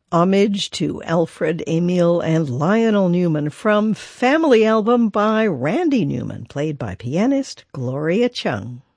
Homage to Alfred, Emil, and Lionel Newman from Family Album by Randy Newman, played by pianist Gloria Chung.